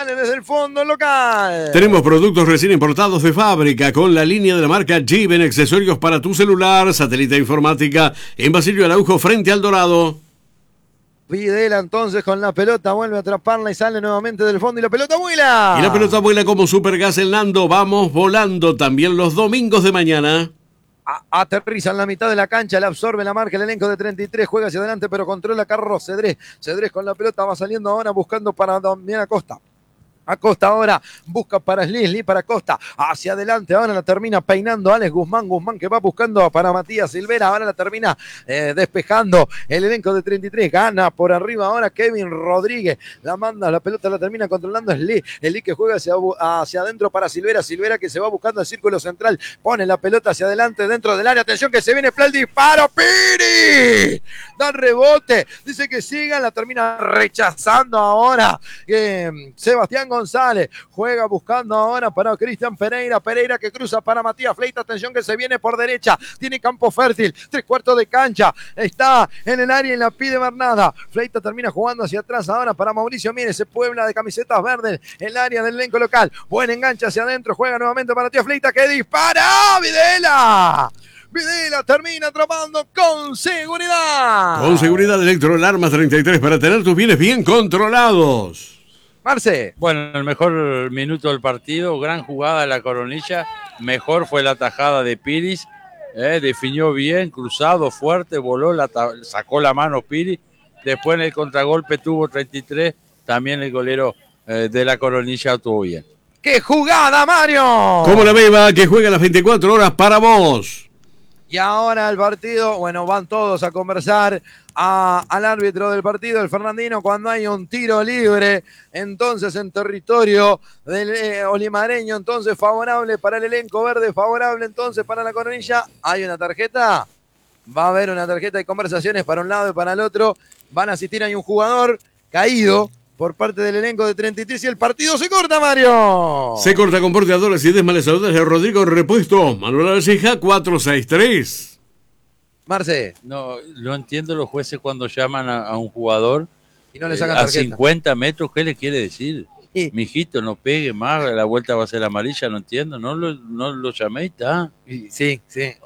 sale desde el fondo local. Tenemos productos recién importados de fábrica con la línea de la marca Given, accesorios para tu celular, satélite informática, en Basilio Araujo frente al Dorado. Videla entonces con la pelota, vuelve a atraparla y sale nuevamente del fondo y la pelota vuela. Y la pelota vuela como Supergas en Lando, vamos volando también los domingos de mañana. Aterriza en la mitad de la cancha, la absorbe la marca el elenco de 33, juega hacia adelante pero controla Carlos Cedrés. Cedrés con la pelota va saliendo ahora buscando para Damián Acosta. Acosta ahora busca para Slisli, para Acosta, hacia adelante, ahora la termina peinando Alex Guzmán, Guzmán que va buscando para Matías Silvera, ahora la termina despejando el elenco de 33, gana por arriba ahora Kevin Rodríguez, la manda, la pelota la termina controlando Sli que juega hacia adentro para Silvera, Silvera que se va buscando el círculo central, pone la pelota hacia adelante dentro del área, atención que se viene el disparo, Piri, da rebote, dice que sigan, la termina rechazando ahora Sebastián González, juega buscando ahora para Cristian Pereira, Pereira que cruza para Matías Fleita, atención que se viene por derecha, tiene campo fértil, 3/4 de cancha, está en el área y la pide Bernada, Fleita termina jugando hacia atrás ahora para Mauricio Mieres, se puebla de camisetas verdes, el área del elenco local, buen enganche hacia adentro, juega nuevamente para Matías Fleita que dispara, Videla termina atrapando con seguridad. Con seguridad Electroalarmas 33 para tener tus bienes bien controlados. Marce. Bueno, el mejor minuto del partido, gran jugada de la Coronilla, mejor fue la tajada de Piris, definió bien, cruzado, fuerte, voló, sacó la mano Piris, después en el contragolpe tuvo 33, también el golero de la Coronilla actuó bien. ¡Qué jugada, Mario! Como la beba que juega las 24 horas para vos. Y ahora el partido, bueno, van todos a conversar al árbitro del partido, el Fernandino, cuando hay un tiro libre, entonces en territorio del olimareño, entonces favorable para el elenco verde, favorable entonces para la Coronilla. ¿Hay una tarjeta? Va a haber una tarjeta de conversaciones para un lado y para el otro. Van a asistir, hay un jugador caído por parte del elenco de 33 y el partido se corta, Mario. Se corta con porteadores y desmalezadores de Rodrigo Repuesto. Manuel Alcija, 463. Marce. No entiendo los jueces cuando llaman a un jugador y no le sacan tarjeta. A 50 metros, ¿qué le quiere decir? Sí. Mijito, no pegue más, la vuelta va a ser amarilla, no entiendo, no lo llaméis, ¿está? Sí,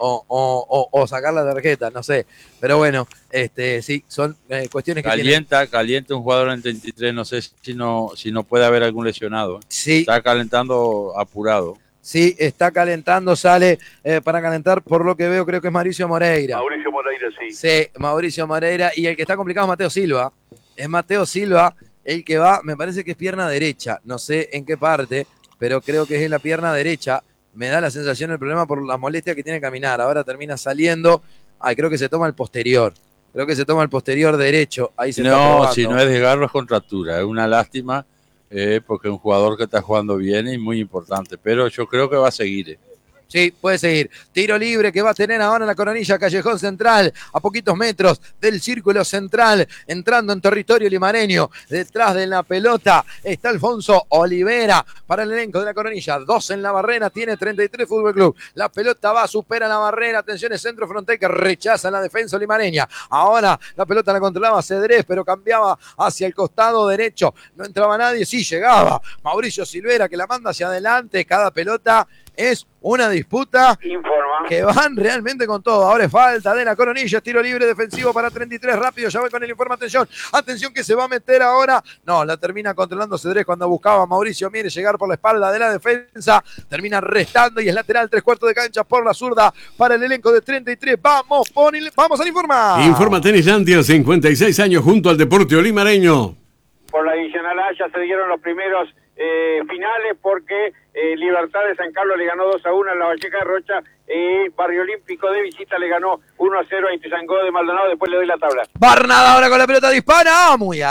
o sacar la tarjeta, no sé, pero bueno, sí, son cuestiones que calienta un jugador en 33, no sé si no puede haber algún lesionado. Sí. Está calentando apurado. Sí, está calentando, sale para calentar, por lo que veo, creo que es Mauricio Moreira. Mauricio Moreira, sí. Sí, Mauricio Moreira, y el que está complicado es Mateo Silva. Es Mateo Silva el que va, me parece que es pierna derecha, no sé en qué parte, pero creo que es en la pierna derecha. Me da la sensación el problema por la molestia que tiene que caminar. Ahora termina saliendo, creo que se toma el posterior. Creo que se toma el posterior derecho. Ahí se está probando. Si no es desgarro es contractura, es una lástima. Porque es un jugador que está jugando bien y muy importante, pero yo creo que va a seguir. Sí, puede seguir. Tiro libre que va a tener ahora la Coronilla, Callejón Central, a poquitos metros del círculo central, entrando en territorio limareño. Detrás de la pelota está Alfonso Olivera para el elenco de la Coronilla. 2 en la barrera, tiene 33 Fútbol Club. La pelota va, supera la barrera. Atención, es centro frontal que rechaza la defensa limareña. Ahora la pelota la controlaba Cedrés, pero cambiaba hacia el costado derecho. No entraba nadie, sí llegaba Mauricio Silvera que la manda hacia adelante. Cada pelota es una disputa que van realmente con todo. Ahora es falta de la Coronilla, tiro libre defensivo para 33, rápido, ya voy con el informe, atención que se va a meter ahora, no, la termina controlando Cedrés cuando buscaba a Mauricio Mieres llegar por la espalda de la defensa, termina restando y es lateral, 3/4 de cancha por la zurda para el elenco de 33, vamos al informa. Informa Tenislandia, 56 años junto al deporte olimareño. Por la adicional A ya se dieron los primeros finales porque Libertad de San Carlos le ganó 2-1 a la Valleja de Rocha y Barrio Olímpico de visita le ganó 1-0 a Ituzaingó de Maldonado. Después le doy la tabla. Barnada ahora con la pelota dispara, muy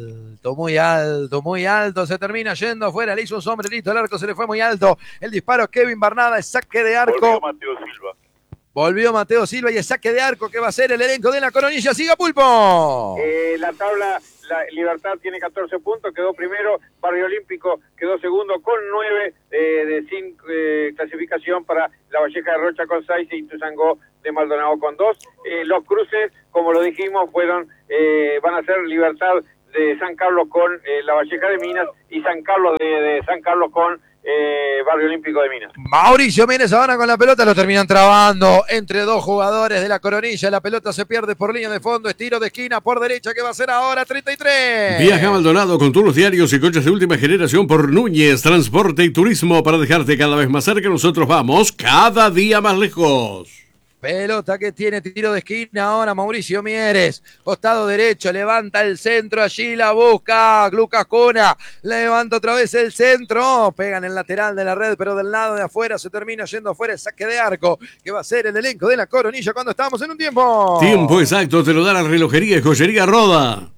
alto, se termina yendo afuera, le hizo un sombrerito, el arco se le fue muy alto, el disparo Kevin Barnada, es saque de arco. Volvió Mateo Silva y el saque de arco que va a ser el elenco de la Coronilla. ¡Siga Pulpo! La tabla, la Libertad tiene 14 puntos, quedó primero. Barrio Olímpico quedó segundo con 9 de clasificación para la Valleja de Rocha con 6 y Ituzaingó de Maldonado con 2. Los cruces, como lo dijimos, van a ser Libertad de San Carlos con La Valleja de Minas y San Carlos de San Carlos con Barrio Olímpico de Minas. Mauricio Mieres ahora con la pelota, lo terminan trabando entre dos jugadores de la Coronilla. La pelota se pierde por línea de fondo, estiro de esquina por derecha, que va a ser ahora 33. Viaja a Maldonado con turnos diarios y coches de última generación por Núñez Transporte y Turismo para dejarte cada vez más cerca. Nosotros vamos cada día más lejos. Pelota que tiene tiro de esquina ahora Mauricio Mieres, costado derecho, levanta el centro, allí la busca Lucas Cuna, levanta otra vez el centro, pegan el lateral de la red, pero del lado de afuera se termina yendo afuera el saque de arco, que va a ser el elenco de la Coronilla cuando estamos en un tiempo. Tiempo exacto, te lo da la relojería y joyería Roda.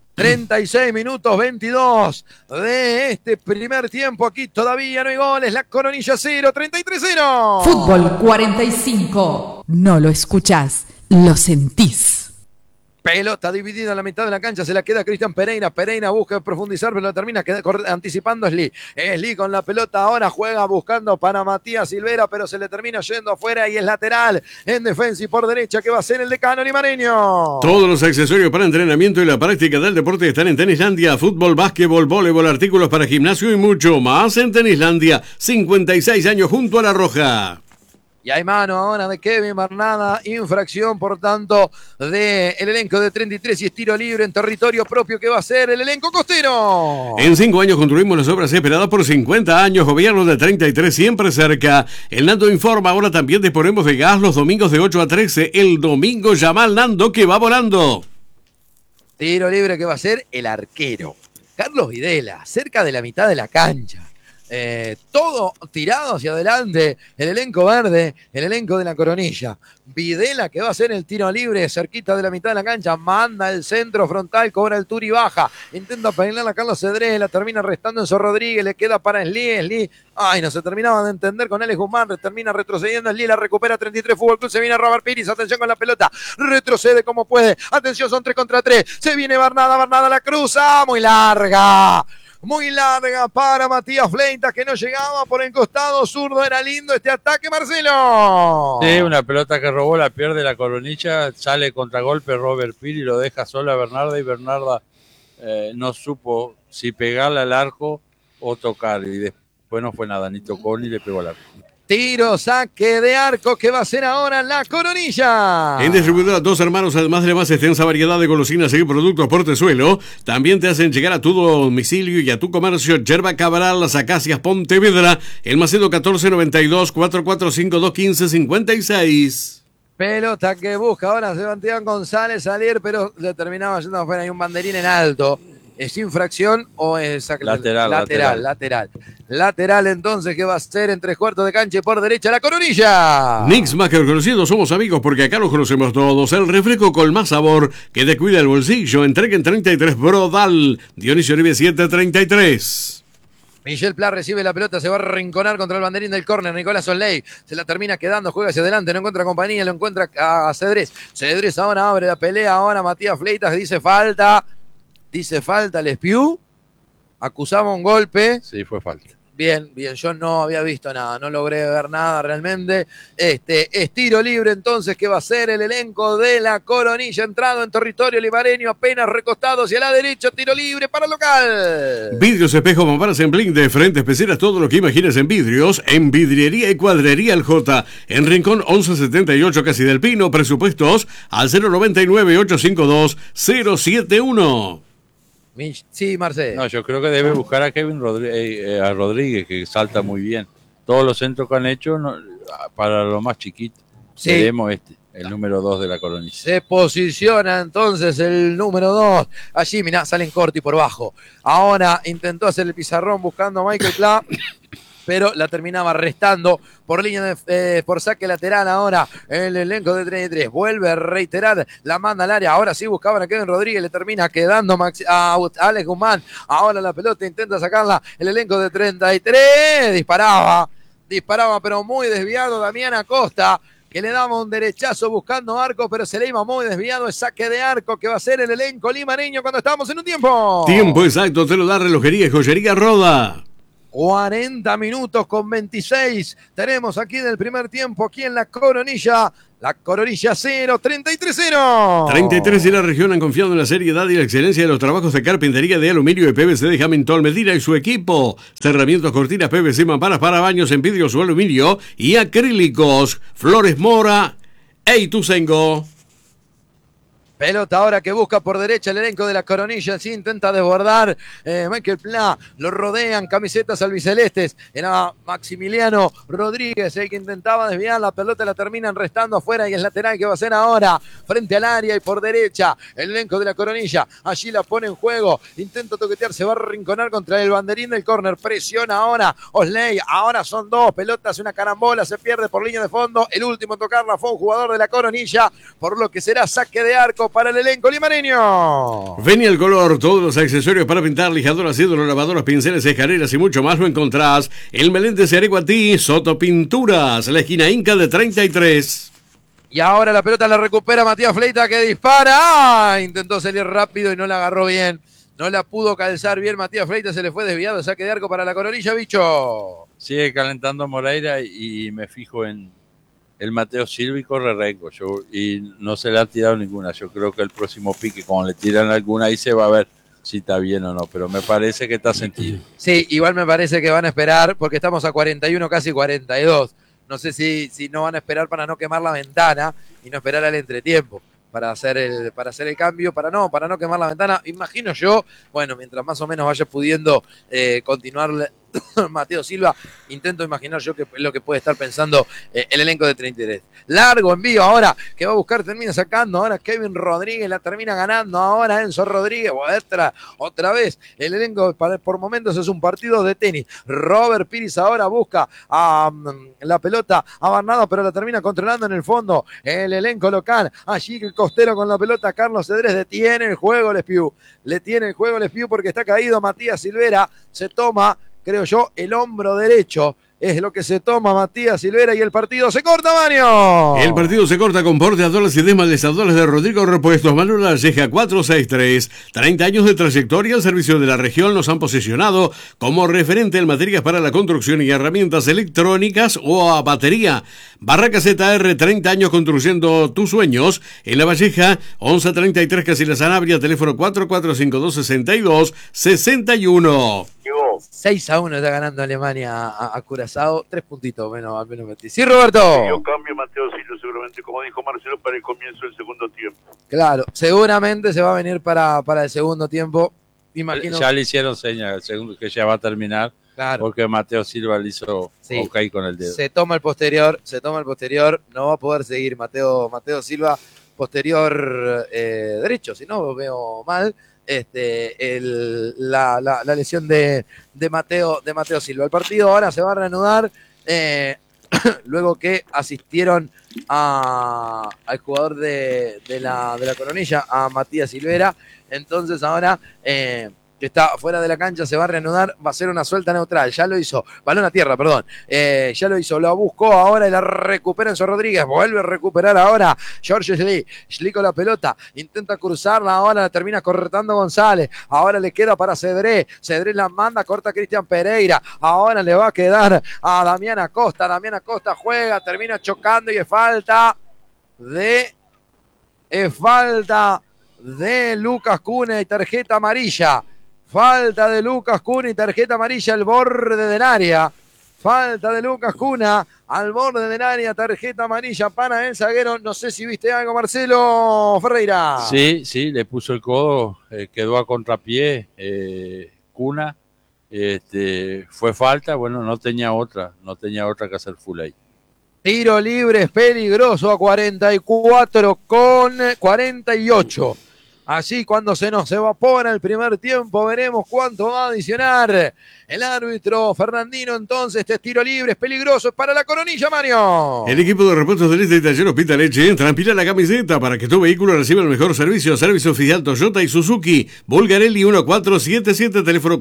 36 minutos 22 de este primer tiempo. Aquí todavía no hay goles. La Coronilla 0, 33-0. Fútbol 45. No lo escuchás, lo sentís. Pelota dividida en la mitad de la cancha, se la queda Cristian Pereira. Pereira busca profundizar, pero la termina anticipando Esli. Esli con la pelota ahora juega buscando para Matías Silvera, pero se le termina yendo afuera y es lateral en defensa y por derecha, que va a ser el decano limareño. Todos los accesorios para entrenamiento y la práctica del deporte están en Tenislandia. Fútbol, básquetbol, voleibol, artículos para gimnasio y mucho más en Tenislandia. 56 años junto a La Roja. Y hay mano ahora de Kevin Bernada, infracción por tanto del elenco de 33 y es tiro libre en territorio propio, que va a ser el elenco costero. En 5 años construimos las obras esperadas por 50 años, gobierno de 33 siempre cerca. El Nando informa, ahora también disponemos de gas los domingos de 8 a 13. El domingo llama al Nando que va volando. Tiro libre que va a ser el arquero Carlos Videla, cerca de la mitad de la cancha. Todo tirado hacia adelante, el elenco verde, el elenco de la Coronilla. Videla que va a hacer el tiro libre cerquita de la mitad de la cancha, manda el centro frontal, cobra el turi baja, intenta peinarla a Carlos Cedrés, la termina restando Enzo Rodríguez, le queda para Esli, ay, no se terminaba de entender con Alex Guzmán, termina retrocediendo Esli, la recupera 33 Fútbol Club, se viene Robert Piris, atención con la pelota, retrocede como puede, atención, son 3 contra 3, se viene Bernada la cruza, muy larga para Matías Fleitas, que no llegaba por el costado zurdo. Era lindo este ataque, Marcelo. Sí, una pelota que robó, la pierde la Coronilla, sale contragolpe Robert Piri, lo deja sola a Bernarda y Bernarda no supo si pegarle al arco o tocar, y después no fue nada, ni tocó ni le pegó al arco. Tiro, saque de arco que va a ser ahora la Coronilla. En distribuidora Dos Hermanos, además de la más extensa variedad de golosinas y productos Portezuelo, también te hacen llegar a tu domicilio y a tu comercio Yerba Cabral, Las Acacias, Pontevedra, el Macedo 1492 4452 1556. Pelota que busca ahora Sebastián González salir, pero le terminaba yendo afuera. Hay un banderín en alto. ¿Es infracción o es lateral? Entonces, ¿qué va a ser en 3/4 de cancha y por derecha la Coronilla? Nix Macker conocidos, somos amigos porque acá los conocemos todos. El refresco con más sabor que te cuida el bolsillo. Entrega en 33 Brodal. Dionisio Uribe 733. Michel Pla recibe la pelota, se va a rinconar contra el banderín del córner. Nicolás Olley se la termina quedando, juega hacia adelante, no encuentra compañía, lo encuentra a Cedrés. Cedrés ahora abre la pelea, ahora Matías Fleitas dice falta Lespiu, acusaba un golpe. Sí, fue falta. Bien, yo no había visto nada, no logré ver nada realmente. Es tiro libre entonces, que va a ser el elenco de la Coronilla, entrado en territorio limareño, apenas recostado hacia la derecha, tiro libre para el local. Vidrios, espejos, mamparas en Blink de frentes, peceras, todo lo que imagines en vidrios, en Vidriería y Cuadrería El J, en Rincón 1178 Casi del Pino, presupuestos al 099-852-071. Sí, Marcelo. No, yo creo que debe buscar a Kevin Rodríguez, que salta muy bien. Todos los centros que han hecho, para lo más chiquito, sí. Veremos el número 2 de la Coronilla. Se posiciona entonces el número 2. Allí, mirá, salen Corti por bajo. Ahora intentó hacer el pizarrón buscando a Michael Pla, pero la terminaba restando por línea por saque lateral. Ahora el elenco de 33 vuelve a reiterar, la manda al área. Ahora sí buscaban a Kevin Rodríguez, le termina quedando a Alex Guzmán. Ahora la pelota intenta sacarla el elenco de 33. Disparaba pero muy desviado Damián Acosta, que le daba un derechazo buscando arco, pero se le iba muy desviado el saque de arco, que va a ser el elenco limareño cuando estamos en un tiempo. Tiempo exacto, te lo da relojería y joyería Roda. 40 minutos con 26. Tenemos aquí del primer tiempo, aquí en la Coronilla. La Coronilla 0, 33-0. 33 y la región han confiado en la seriedad y la excelencia de los trabajos de carpintería de aluminio y PVC de Hamilton Medina y su equipo. Cerramientos, cortinas, PVC, mamparas para baños en vidrio o aluminio y acrílicos. Flores Mora e Ituzaingó. Pelota ahora que busca por derecha el elenco de la Coronilla, sí intenta desbordar Michael Pla, lo rodean camisetas albicelestes, era Maximiliano Rodríguez el que intentaba desviar la pelota, la terminan restando afuera y es lateral que va a ser ahora frente al área y por derecha el elenco de la Coronilla, allí la pone en juego, intenta toquetear, se va a rinconar contra el banderín del córner, presiona ahora Osley, ahora son dos pelotas, una carambola, se pierde por línea de fondo, el último en tocarla fue un jugador de la Coronilla, por lo que será saque de arco para el elenco limareño. Ven y el color, todos los accesorios para pintar, lijadoras, ídolos, lavadoras, pinceles, escaleras y mucho más lo encontrás en Meléndez Areguatí, Soto Pinturas, la esquina Inca de 33. Y ahora la pelota la recupera Matías Fleita que dispara. Intentó salir rápido y no la agarró bien. No la pudo calzar bien Matías Fleita, se le fue desviado, saque de arco para la Coronilla, bicho. Sigue calentando Moreira y me fijo en el Mateo Silva y corre Rengo. Y no se le ha tirado ninguna. Yo creo que el próximo pique, cuando le tiran alguna, ahí se va a ver si está bien o no. Pero me parece que está sentido. Sí, igual me parece que van a esperar, porque estamos a 41, casi 42. No sé si no van a esperar para no quemar la ventana y no esperar al entretiempo para hacer el cambio, para no quemar la ventana. Imagino yo, bueno, mientras más o menos vaya pudiendo continuar Mateo Silva, intento imaginar yo que es lo que puede estar pensando el elenco de 33. Largo envío ahora, que va a buscar, termina sacando, ahora Kevin Rodríguez, la termina ganando, ahora Enzo Rodríguez, otra vez, el elenco por momentos es un partido de tenis. Robert Piris ahora busca a la pelota a Barnado, pero la termina controlando en el fondo el elenco local, allí el costero con la pelota, Carlos Cedrés detiene el juego Lespiu, porque está caído Matías Silvera, se toma, creo yo, el hombro derecho. Es lo que se toma Matías Silvera y el partido se corta, Mario. El partido se corta con porteadores y desmalezadores de Rodrigo Repuestos. Manuel Alceja 463. 30 años de trayectoria al servicio de la región nos han posicionado como referente en materias para la construcción y herramientas electrónicas o a batería. Barraca ZR, 30 años construyendo tus sueños. En La Valleja, 1133 Casillas Sanabria, teléfono 4452-6261. 6-1 está ganando Alemania a Curazao, 3 puntitos menos, al menos metí. Sí, Roberto. Yo cambio Mateo Silva seguramente, como dijo Marcelo, para el comienzo del segundo tiempo. Claro, seguramente se va a venir para el segundo tiempo. Imagino. Ya le hicieron señas, el segundo que ya va a terminar, claro, porque Mateo Silva le hizo ok con el dedo. Se toma el posterior, no va a poder seguir Mateo Silva, posterior derecho, si no veo mal. La lesión de Mateo Silva. El partido ahora se va a reanudar luego que asistieron al jugador de la Coronilla, a Matías Silvera. Entonces ahora que está fuera de la cancha, se va a reanudar, va a ser una suelta neutral, ya lo hizo, balón a tierra, perdón, ya lo hizo, lo buscó ahora y la recupera Enzo Rodríguez, vuelve a recuperar ahora George Schli con la pelota, intenta cruzarla, ahora la termina corretando González, ahora le queda para Cedré la manda, corta Cristian Pereira, ahora le va a quedar a Damián Acosta juega, termina chocando y es falta de Lucas Cuna y tarjeta amarilla. Falta de Lucas Cuna y tarjeta amarilla al borde del área. Falta de Lucas Cuna al borde del área, tarjeta amarilla para el zaguero. No sé si viste algo, Marcelo Ferreira. Sí, le puso el codo, quedó a contrapié Cuna. Fue falta, bueno, no tenía otra que hacer full ahí. Tiro libre es peligroso a 44 con 48. Así cuando se nos evapora el primer tiempo, veremos cuánto va a adicionar el árbitro Fernandino. Entonces, este tiro libre es peligroso, es para la Coronilla, Mario. El equipo de repuestos del Este y Taller Hospitaleche transpila la camiseta para que tu vehículo reciba el mejor servicio. Servicio oficial Toyota y Suzuki. Bulgarelli 1477, teléfono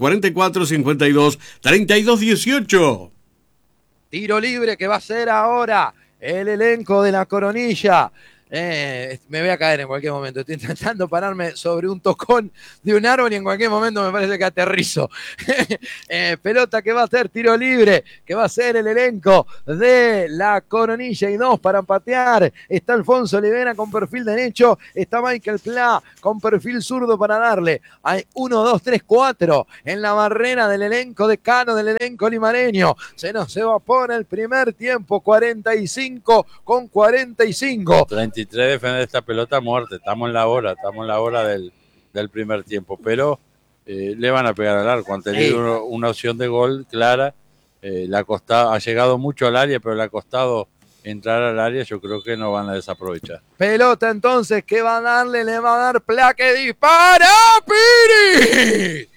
4452-3218. Tiro libre que va a ser ahora el elenco de la Coronilla. Me voy a caer en cualquier momento. Estoy intentando pararme sobre un tocón de un árbol y en cualquier momento me parece que aterrizo. Pelota que va a ser tiro libre, que va a ser el elenco de la Coronilla y 2 para patear. Está Alfonso Olivera con perfil derecho. Está Michael Pla con perfil zurdo para darle. Hay 1, 2, 3, 4 en la barrera del elenco de Cano, del elenco limareño. Se nos evapora el primer tiempo, 45 con 45. 33 defender esta pelota a muerte. Estamos en la hora del primer tiempo, pero le van a pegar al arco. Han tenido una opción de gol clara. Le ha costado, ha llegado mucho al área, pero le ha costado entrar al área. Yo creo que no van a desaprovechar. Pelota entonces que va a darle, le va a dar Pla que dispara. ¡Piri!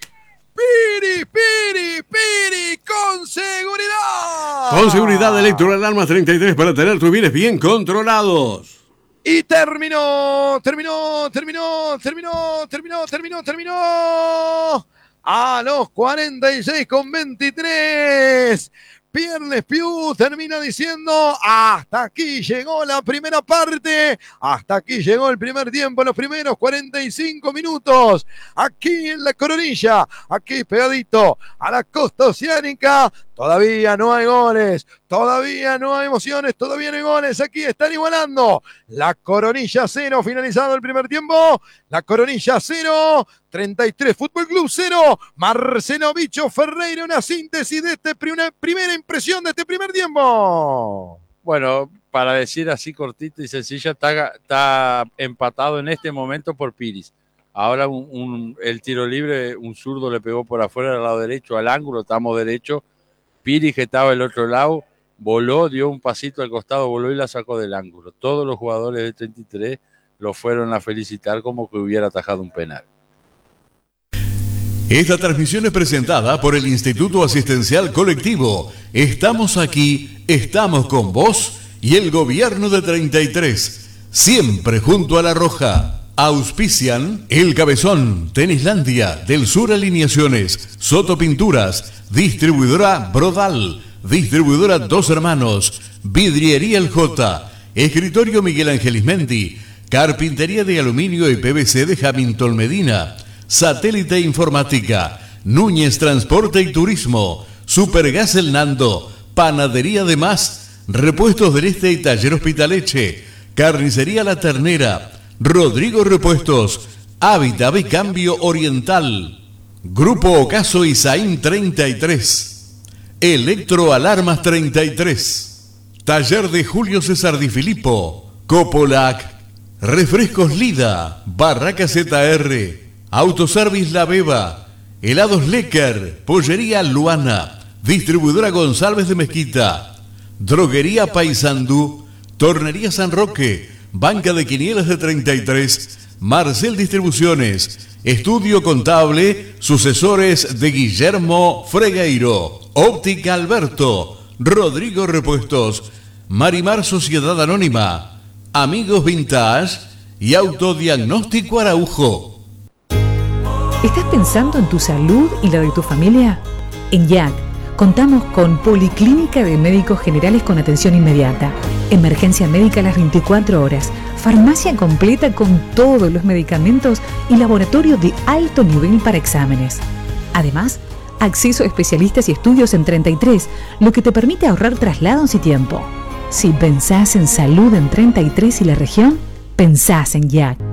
Piri, con seguridad. Con seguridad, Electroalarmas Alarmas 33 para tener tus bienes bien controlados. Y terminó. A los 46 con 23. Pierre Piu termina diciendo: hasta aquí llegó la primera parte, hasta aquí llegó el primer tiempo, los primeros 45 minutos, aquí en la Coronilla, aquí pegadito a la costa oceánica. Todavía no hay goles, todavía no hay emociones, todavía no hay goles. Aquí están igualando. La Coronilla 0, finalizado el primer tiempo. La Coronilla 0, 33 Fútbol Club 0. Marcelo Bicho Ferreira, una síntesis de primera impresión de este primer tiempo. Bueno, para decir así cortito y sencillo, está empatado en este momento por Piris. Ahora el tiro libre, un zurdo le pegó por afuera del lado derecho al ángulo, estamos derecho. Piris, que estaba del otro lado, voló, dio un pasito al costado, voló y la sacó del ángulo. Todos los jugadores del 33 lo fueron a felicitar como que hubiera atajado un penal. Esta transmisión es presentada por el Instituto Asistencial Colectivo. Estamos aquí, estamos con vos y el Gobierno de 33. Siempre junto a La Roja. Auspician El Cabezón, Tenislandia, Del Sur Alineaciones, Soto Pinturas, Distribuidora Brodal, Distribuidora Dos Hermanos, Vidriería El J, Escritorio Miguel Ángel Ismendi, Carpintería de Aluminio y PVC de Hamilton Medina, Satélite Informática, Núñez Transporte y Turismo, Supergas El Nando, Panadería de Más, Repuestos del Este y Taller Hospitaleche, Carnicería La Ternera, Rodrigo Repuestos, Hábitat y Cambio Oriental, Grupo Ocaso Isaín 33, Electroalarmas 33, Taller de Julio César Di Filippo, Copolac, Refrescos Lida, Barraca ZR, Autoservice La Beba, Helados Lecker, Pollería Luana, Distribuidora González de Mezquita, Droguería Paysandú, Tornería San Roque, Banca de Quinielas de 33, Marcel Distribuciones, Estudio Contable, Sucesores de Guillermo Fregueiro, Óptica Alberto, Rodrigo Repuestos, Marimar Sociedad Anónima, Amigos Vintage y Autodiagnóstico Araujo. ¿Estás pensando en tu salud y la de tu familia? En YAC contamos con Policlínica de Médicos Generales con atención inmediata, emergencia médica a las 24 horas, farmacia completa con todos los medicamentos y laboratorio de alto nivel para exámenes. Además, acceso a especialistas y estudios en 33, lo que te permite ahorrar traslados y tiempo. Si pensás en salud en 33 y la región, pensás en YAC.